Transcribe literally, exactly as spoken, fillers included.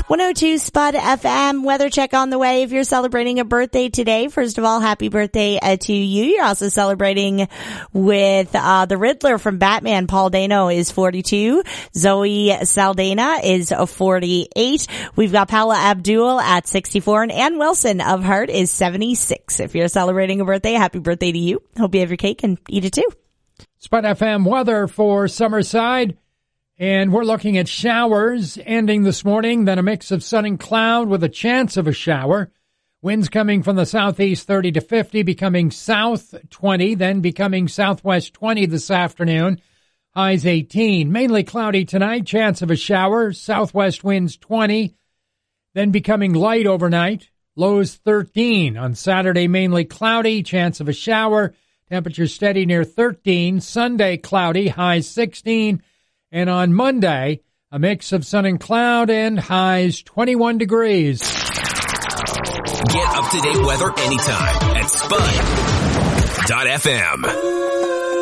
one oh two Spud F M weather check on the way. If you're celebrating a birthday today, first of all, happy birthday uh, to you. You're also celebrating with uh the Riddler from Batman. Paul Dano is forty-two. Zoe Saldana is forty-eight. We've got Paula Abdul at sixty-four, and Ann Wilson of Heart is seventy-six. If you're celebrating a birthday, happy birthday to you. Hope you have your cake and eat it too. Spud F M weather for Summerside. And we're looking at showers ending this morning, then a mix of sun and cloud with a chance of a shower. Winds coming from the southeast thirty to fifty, becoming south twenty, then becoming southwest twenty this afternoon. Highs eighteen. Mainly cloudy tonight, chance of a shower. Southwest winds twenty, then becoming light overnight. Lows thirteen. On Saturday, mainly cloudy, chance of a shower. Temperature steady near thirteen. Sunday, cloudy, highs sixteen. And on Monday, a mix of sun and cloud and highs twenty-one degrees. Get up-to-date weather anytime at Spud dot F M.